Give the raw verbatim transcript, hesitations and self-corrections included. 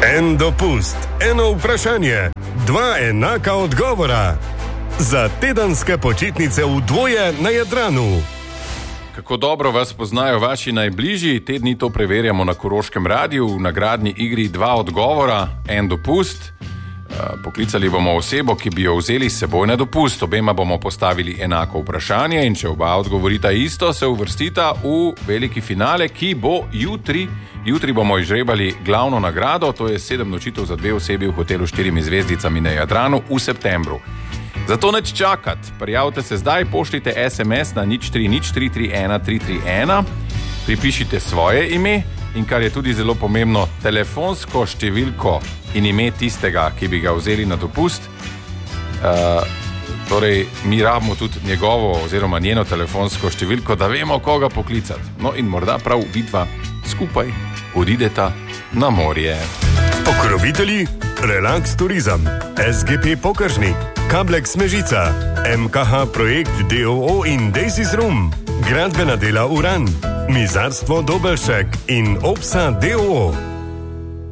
En dopust, eno vprašanje, dva enaka odgovora. Za tedenske počitnice v dvoje na Jadranu. Kako dobro vas poznajo vaši najbližji, te dni to preverjamo na Koroškem radiju v nagradni igri Dva odgovora, en dopust. Poklicali bomo osebo, ki bi jo vzeli s seboj na dopust. Obema bomo postavili enako vprašanje in če oba odgovorita isto, se uvrstita v veliki finale, ki bo jutri. Jutri bomo izžrebali glavno nagrado, to je sedem nočitev za dve osebi v hotelu s štirimi zvezdicami na Jadranu v septembru. Zato neč čakati, prijavite se zdaj, pošljite es em es na nič tri nič tri tri ena tri tri ena, pripišite svoje ime in, kar je tudi zelo pomembno, telefonsko številko in ime tistega, ki bi ga vzeli na dopust. Uh, torej, mi rabimo tudi njegovo oziroma njeno telefonsko številko, da vemo, koga poklicati. No in morda prav vidva skupaj odideta na morje. Pokrovitelji Relax Turizem, es ge pe Pokažnik, Kablex Mežica, em ka ha Projekt de o o in Daisys Room, Gradbena dela Uran, Mizarstvo Dobelšek in Opsa de o o.